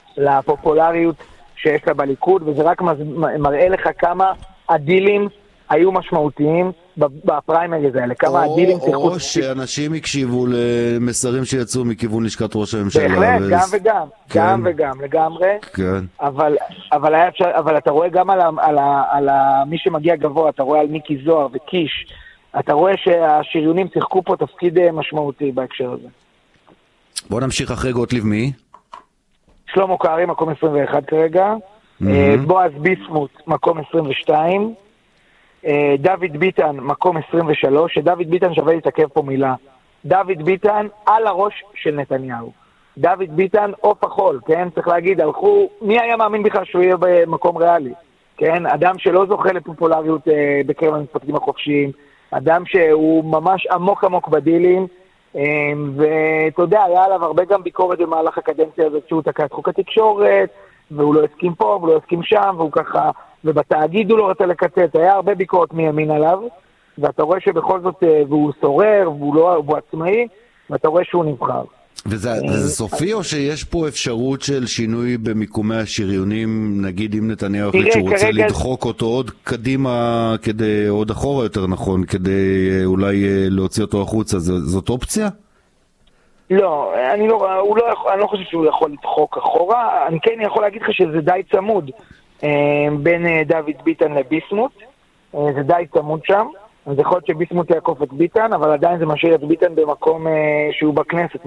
לפופולריות שיש לה בליכוד, וזה רק מראה לך כמה הדילים היו משמעותיים בפריימריז האלה, כמה הדילים שיחקו. או שאנשים הקשיבו למסרים שיצאו מכיוון לשכת ראש הממשלה. בהחלט, גם וגם, גם וגם, לגמרי. כן. אבל אתה רואה גם על מי שמגיע גבוה, אתה רואה על מיקי זוהר וקיש, אתה רואה שהשריונים שיחקו פה תפקיד משמעותי בהקשר הזה. בוא נמשיך אחרי גוטליב מי? שלמה קרעי, מקום 21 כרגע. בועז ביסמוט, מקום 22. דוד ביטן, מקום 23. שדוד ביטן שווה להתעכב פה מילה. דוד ביטן על הראש של נתניהו. דוד ביטן עוף החול, כן? צריך להגיד, מי היה מאמין בכלל שהוא יהיה במקום ריאלי? כן? אדם שלא זוכה לפופולריות בקרב המתפקדים החופשיים. אדם שהוא ממש עמוק עמוק בדילים. ואתה יודע, היה עליו הרבה גם ביקורת במהלך הקדנציה הזאת שהוא תקע את חוק התקשורת, והוא לא הסכים פה והוא לא הסכים שם, והוא ככה, ובתאגיד הוא לא רצה לקצץ, היה הרבה ביקורת מימין עליו, ואתה רואה שבכל זאת, והוא סורר, והוא עצמאי, ואתה רואה שהוא נבחר. וזה סופי או שיש פה אפשרות של שינוי במיקומי השריונים, נגיד אם נתניהו החליט שהוא רוצה לדחוק אותו עוד קדימה, עוד אחורה יותר נכון, כדי אולי להוציא אותו החוצה, זאת אופציה? לא, אני לא חושב שהוא יכול לדחוק אחורה, אני כן יכול להגיד לך שזה די צמוד בין דוד ביטן לביסמוט, זה די צמוד שם, אז יכול להיות שביסמוט יעקוף את ביטן, אבל עדיין זה משאיר את ביטן במקום שהוא בכנסת,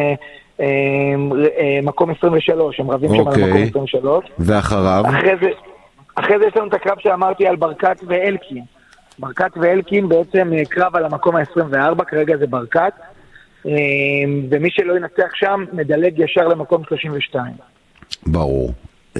מקום 23, הם רבים שם על מקום 23. ואחריו? אחרי זה יש לנו את הקרב שאמרתי על ברקת ואלקין. ברקת ואלקין בעצם קרב על המקום ה-24, כרגע זה ברקת, ומי שלא ינצח שם מדלג ישר למקום 32. ברור.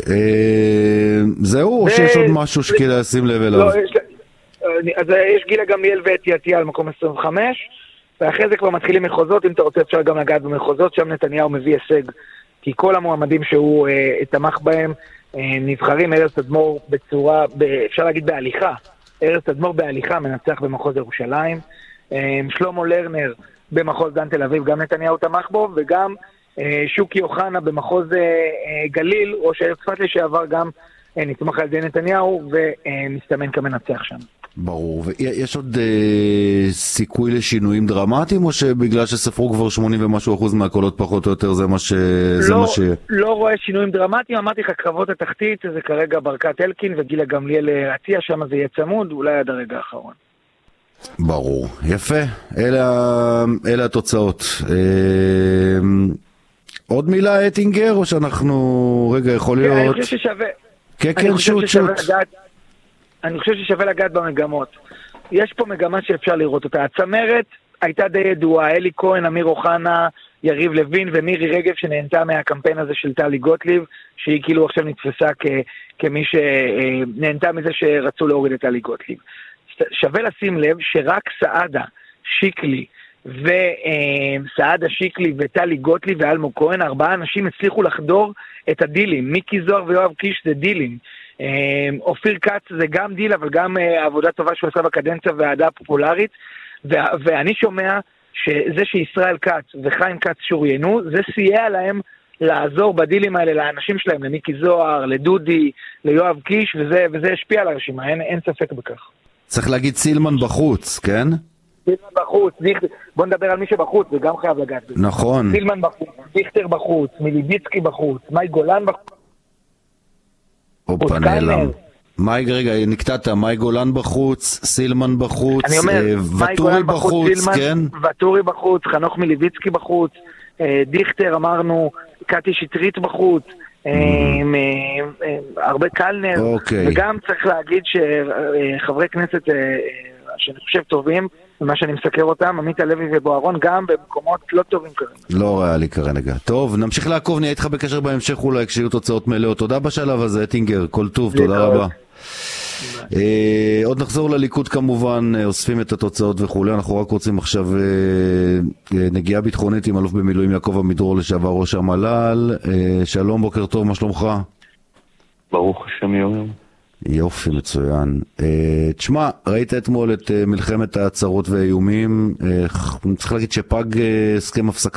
זהו, או שיש עוד משהו שכדאי לשים לב אליו? לא, אז יש גילה גמליאל ואתי עטיה על מקום 25, ואחרי זה כבר מתחילים מחוזות, אם אתה רוצה אפשר גם לגעת במחוזות, שם נתניהו מביא הישג, כי כל המועמדים שהוא תמך בהם נבחרים. ארז תדמור בצורה, אפשר להגיד בהליכה, ארז תדמור בהליכה מנצח במחוז ירושלים, שלמה לרנר במחוז דן תל אביב, גם נתניהו תמך בו, וגם שוקי אוחנה במחוז גליל, ראש העיר צפת לשעבר, גם נתמך על ידי נתניהו ומסתמן כמנצח שם. ברור. ויש עוד סיכוי לשינויים דרמטיים, או שבגלל שספרו כבר 80 ומשהו אחוז מהקולות פחות או יותר זה מה ש... לא רואה שינויים דרמטיים, אמרתי לך קרבות התחתית, זה כרגע ברקת אלקין וגילה גמליאל עטיה, שם זה יהיה צמוד, אולי עד הרגע האחרון. ברור. יפה. אלה התוצאות. עוד מילה אטינגר, או שאנחנו... רגע, יכול להיות... אני חושב ששווה... כן, שוט. אני חושב ששווה לגעת במגמות. יש פה מגמה שאפשר לראות אותה. הצמרת הייתה די ידועה, אלי כהן, אמיר אוחנה, יריב לוין ומירי רגב, שנהנתה מהקמפיין הזה של טלי גוטליב, שהיא כאילו עכשיו נתפסה כמי שנהנתה מזה שרצו להוריד את טלי גוטליב. שווה לשים לב שרק סעדה, שיקלי וסעדה שיקלי וטלי גוטליב ואלמוג כהן, 4 אנשים הצליחו לחדור את הדילים. מיקי זוהר ויואב קיש זה דילים. אופיר כץ זה גם דיל, אבל גם עבודה טובה שהוא עשה בקדנציה והעדה הפופולרית, ואני שומע שזה שישראל כץ וחיים כץ שוריינו, זה סייע להם לעזור בדילים האלה לאנשים שלהם, למיקי זוהר, לדודי, ליואב קיש, וזה השפיע על הרשימה, אין ספק בכך. צריך להגיד סילמן בחוץ, כן? סילמן בחוץ, בוא נדבר על מי שבחוץ, זה גם חייב לגעת. נכון. סילמן בחוץ, דיכטר בחוץ, מיליביצקי בחוץ, מאי גולן בחוץ. אופה נעלם. רגע, נקטעת, מאי גולן בחוץ, סילמן בחוץ, וטורי בחוץ, כן? וטורי בחוץ, חנוך מיליביצקי בחוץ, דיכטר אמרנו, קטי שטרית בחוץ, הרבה קלנר, וגם צריך להגיד שחברי כנסת שאני חושב טובים, ומה שאני מסקר אותם, עמית הלוי ובוערון, גם במקומות לא טובים כרגע. לא ריאלי כרגע. טוב, נמשיך לעקוב, נהיה איתך בקשר בהמשך אולי כשיהיו תוצאות מלאות. תודה בשלב הזה, אטינגר, כל טוב, תודה רבה. עוד נחזור לליכוד כמובן, אוספים את התוצאות וכו'. אנחנו רק רוצים עכשיו נגיעה ביטחונית עם אלוף במילואים יעקב עמידרור, לשעבר ראש המל"ל. שלום, בוקר טוב, מה שלומך? ברוך השם יום. יופי, מצוין. תשמע, ראית אתמול את מלחמת ההצהרות והאיומים, צריך להגיד שפג הסכם הפסקת